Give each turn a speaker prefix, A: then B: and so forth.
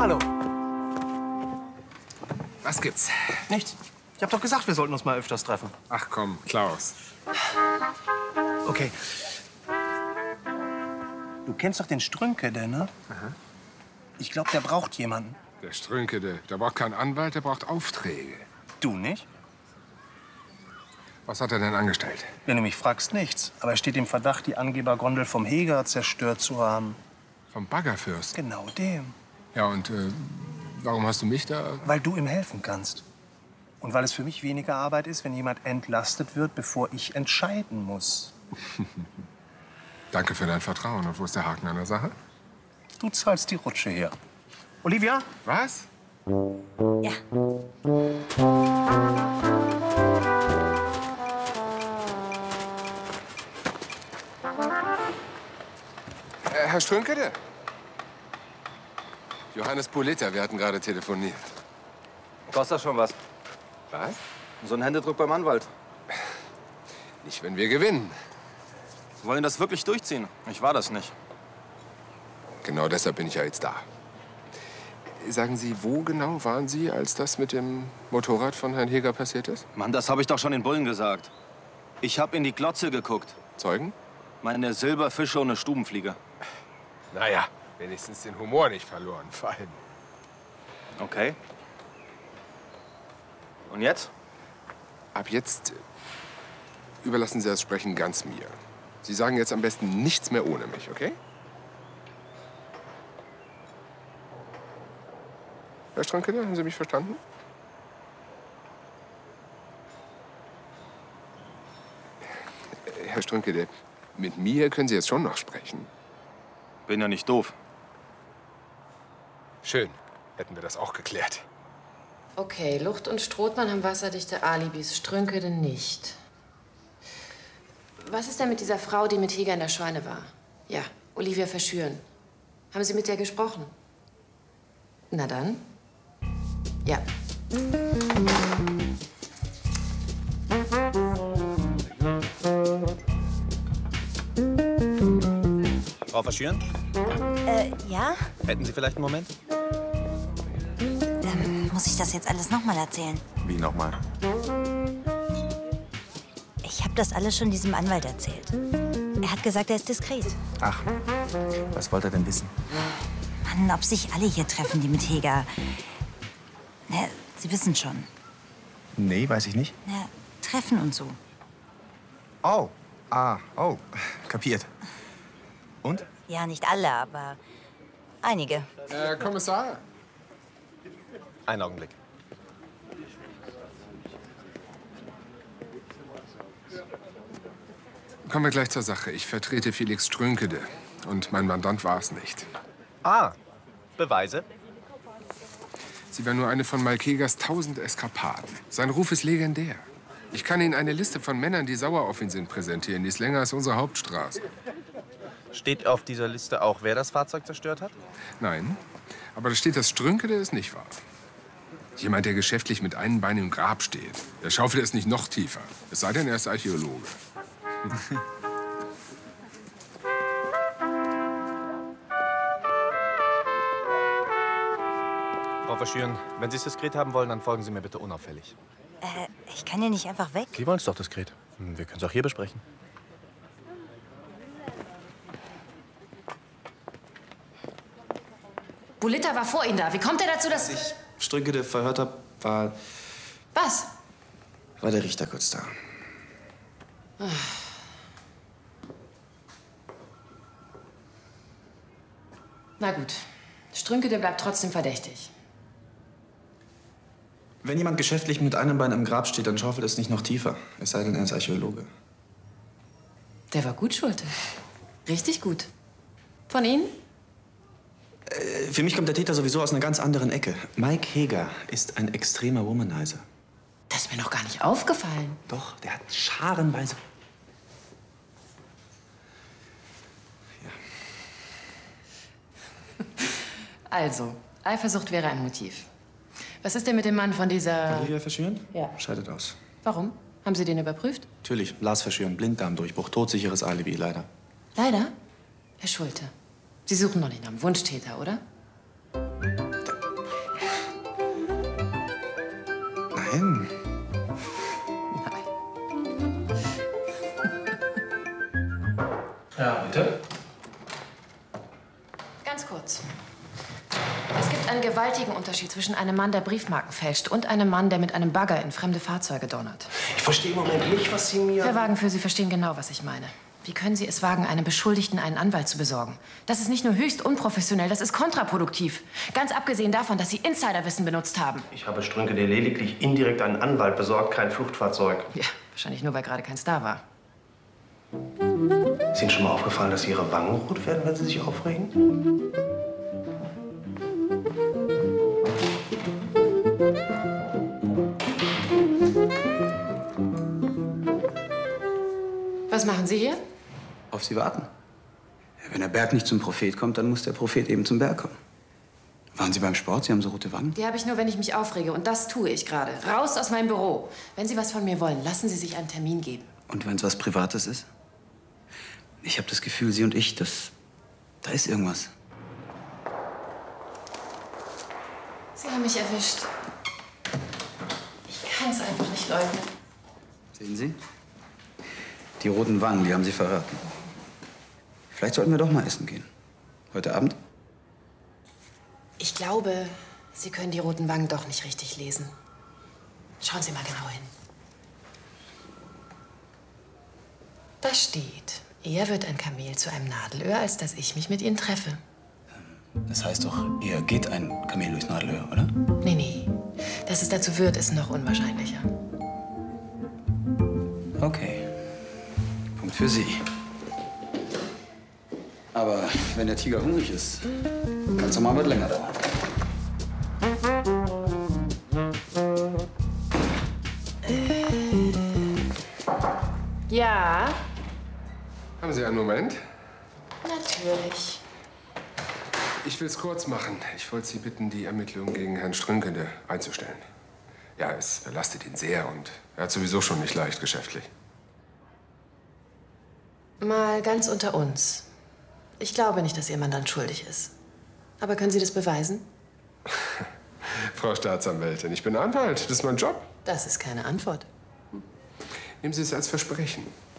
A: Hallo.
B: Was gibt's?
A: Nichts. Ich hab doch gesagt, wir sollten uns mal öfters treffen.
B: Ach komm, Klaus.
A: Okay. Du kennst doch den Strünkede, ne?
B: Aha.
A: Ich glaube, der braucht jemanden.
B: Der Strünkede, der braucht keinen Anwalt, der braucht Aufträge.
A: Du nicht?
B: Was hat er denn angestellt?
A: Wenn du mich fragst, nichts. Aber er steht im Verdacht, die Angebergondel vom Heger zerstört zu haben.
B: Vom Baggerfürst?
A: Genau dem.
B: Ja, und warum hast du mich da?
A: Weil du ihm helfen kannst. Und weil es für mich weniger Arbeit ist, wenn jemand entlastet wird, bevor ich entscheiden muss.
B: Danke für dein Vertrauen. Und wo ist der Haken an der Sache?
A: Du zahlst die Rutsche her. Olivia?
B: Was?
C: Ja.
B: Herr Strünkede? Johannes Polita, wir hatten gerade telefoniert.
D: Kostet das schon was?
B: Was?
D: So ein Händedruck beim Anwalt.
B: Nicht, wenn wir gewinnen.
D: Sie wollen das wirklich durchziehen? Ich war das nicht.
B: Genau deshalb bin ich ja jetzt da. Sagen Sie, wo genau waren Sie, als das mit dem Motorrad von Herrn Heger passiert ist?
D: Mann, das habe ich doch schon den Bullen gesagt. Ich habe in die Glotze geguckt.
B: Zeugen?
D: Meine Silberfische und eine Stubenfliege.
B: Naja, wenigstens den Humor nicht verloren fallen.
D: Okay. Und jetzt?
B: Ab jetzt überlassen Sie das Sprechen ganz mir. Sie sagen jetzt am besten nichts mehr ohne mich, okay? Herr Strünkede, haben Sie mich verstanden? Herr Strünkede, mit mir können Sie jetzt schon noch sprechen.
D: Bin ja nicht doof.
B: Schön. Hätten wir das auch geklärt.
E: Okay, Lucht und Strothmann haben wasserdichte Alibis, Strünkede nicht. Was ist denn mit dieser Frau, die mit Heger in der Scheune war? Ja, Olivia Verschüren. Haben Sie mit der gesprochen? Na dann. Ja.
F: Frau Verschüren?
C: Ja?
F: Hätten Sie vielleicht einen Moment?
C: Muss ich das jetzt alles nochmal erzählen?
F: Wie nochmal?
C: Ich habe das alles schon diesem Anwalt erzählt. Er hat gesagt, er ist diskret.
F: Ach, was wollte er denn wissen?
C: Mann, ob sich alle hier treffen, die mit Heger... Na, Sie wissen schon.
F: Nee, weiß ich nicht.
C: Na, treffen und so.
F: Oh, oh, kapiert. Und?
C: Ja, nicht alle, aber einige.
B: Herr Kommissar?
F: Einen Augenblick.
B: Kommen wir gleich zur Sache. Ich vertrete Felix Strünkede. Und mein Mandant war es nicht.
F: Ah, Beweise?
B: Sie war nur eine von Malkegers 1000 Eskapaden. Sein Ruf ist legendär. Ich kann Ihnen eine Liste von Männern, die sauer auf ihn sind, präsentieren. Die ist länger als unsere Hauptstraße.
F: Steht auf dieser Liste auch, wer das Fahrzeug zerstört hat?
B: Nein, aber da steht, dass Strünkede es nicht war. Jemand, der geschäftlich mit einem Bein im Grab steht. Der schaufelt es nicht noch tiefer. Es sei denn, er ist Archäologe.
F: Frau Verschüren, wenn Sie es diskret haben wollen, dann folgen Sie mir bitte unauffällig.
C: Ich kann ja nicht einfach weg.
F: Sie wollen es doch diskret. Wir können es auch hier besprechen.
E: Polita war vor Ihnen da. Wie kommt er dazu, dass...
G: Als ich Strünkede verhört habe, war
E: Was?
G: der Richter kurz da.
E: Na gut. Strünkede bleibt trotzdem verdächtig.
G: Wenn jemand geschäftlich mit einem Bein im Grab steht, dann schaufelt es nicht noch tiefer. Es sei denn, er ist Archäologe.
E: Der war gut, Schulte. Richtig gut. Von Ihnen?
G: Für mich kommt der Täter sowieso aus einer ganz anderen Ecke. Mike Heger ist ein extremer Womanizer.
E: Das ist mir noch gar nicht aufgefallen.
G: Doch, der hat scharenweise...
E: Also, Eifersucht wäre ein Motiv. Was ist denn mit dem Mann von dieser...
G: Olivia Verschüren?
E: Ja.
G: Scheidet aus.
E: Warum? Haben Sie den überprüft?
G: Natürlich, Lars Verschüren, Blinddarmdurchbruch, todsicheres Alibi, leider.
E: Leider. Herr Schulte, Sie suchen noch nicht nach einem Wunschtäter, oder?
G: Nein.
A: Ja, bitte?
E: Ganz kurz. Es gibt einen gewaltigen Unterschied zwischen einem Mann, der Briefmarken fälscht, und einem Mann, der mit einem Bagger in fremde Fahrzeuge donnert.
A: Ich verstehe im Moment nicht, was Sie mir...
E: Herr Wagenfühl, Sie verstehen genau, was ich meine. Wie können Sie es wagen, einem Beschuldigten einen Anwalt zu besorgen? Das ist nicht nur höchst unprofessionell, das ist kontraproduktiv. Ganz abgesehen davon, dass Sie Insiderwissen benutzt haben.
H: Ich habe Strünke dir lediglich indirekt einen Anwalt besorgt, kein Fluchtfahrzeug.
E: Ja, wahrscheinlich nur, weil gerade keins da war.
H: Ist Ihnen schon mal aufgefallen, dass Ihre Wangen rot werden, wenn Sie sich aufregen?
E: Was machen Sie hier?
G: Auf Sie warten. Ja, wenn der Berg nicht zum Prophet kommt, dann muss der Prophet eben zum Berg kommen. Waren Sie beim Sport? Sie haben so rote Wangen.
E: Die habe ich nur, wenn ich mich aufrege. Und das tue ich gerade. Raus aus meinem Büro. Wenn Sie was von mir wollen, lassen Sie sich einen Termin geben.
G: Und wenn es was Privates ist? Ich habe das Gefühl, Sie und ich, da ist irgendwas.
E: Sie haben mich erwischt. Ich kann es einfach nicht leugnen.
G: Sehen Sie? Die roten Wangen, die haben Sie verraten. Vielleicht sollten wir doch mal essen gehen. Heute Abend?
E: Ich glaube, Sie können die roten Wangen doch nicht richtig lesen. Schauen Sie mal genau hin. Da steht, eher wird ein Kamel zu einem Nadelöhr, als dass ich mich mit Ihnen treffe.
G: Das heißt doch, eher geht ein Kamel durchs Nadelöhr, oder?
E: Nee, nee. Dass es dazu wird, ist noch unwahrscheinlicher.
G: Okay. Punkt für Sie. Aber wenn der Tiger hungrig ist, kann es doch mal was länger dauern.
E: Ja,
B: Haben Sie einen Moment?
E: natürlich.
B: Ich will es kurz machen. Ich wollte Sie bitten, die Ermittlungen gegen Herrn Strünkende einzustellen. Ja, es belastet ihn sehr und er hat sowieso schon nicht leicht geschäftlich.
E: Mal ganz unter uns. Ich glaube nicht, dass Ihr Mandant schuldig ist. Aber können Sie das beweisen?
B: Frau Staatsanwältin, ich bin Anwalt. Das ist mein Job.
E: Das ist keine Antwort.
B: Nehmen Sie es als Versprechen.